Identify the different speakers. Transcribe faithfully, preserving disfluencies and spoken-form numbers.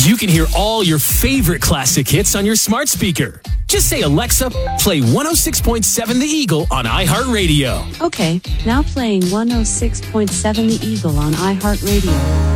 Speaker 1: You can hear all your favorite classic hits on your smart speaker. Just say, Alexa, play one oh six point seven The Eagle on iHeartRadio.
Speaker 2: Okay, now playing one oh six point seven The Eagle on iHeartRadio.